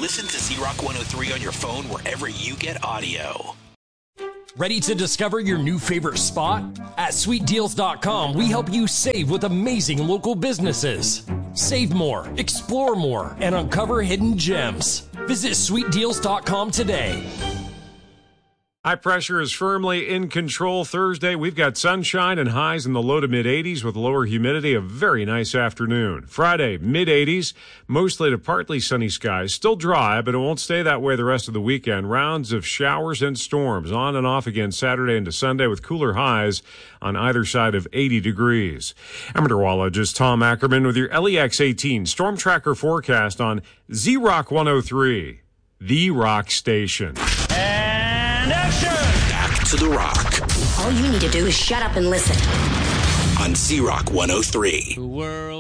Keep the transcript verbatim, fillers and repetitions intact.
Listen to Z-Rock one oh three on your phone wherever you get audio. Ready to discover your new favorite spot? At sweet deals dot com, we help you save with amazing local businesses. Save more, explore more, and uncover hidden gems. Visit sweet deals dot com today. High pressure is firmly in control Thursday. We've got sunshine and highs in the low to mid eighties with lower humidity. A very nice afternoon. Friday, mid eighties, mostly to partly sunny skies. Still dry, but it won't stay that way the rest of the weekend. Rounds of showers and storms on and off again Saturday into Sunday with cooler highs on either side of eighty degrees. I'm meteorologist Tom Ackerman with your L E X eighteen Storm Tracker forecast on Z-Rock one oh three, the rock station. And action! Back to the rock. All you need to do is shut up and listen. On Z-Rock one oh three. The world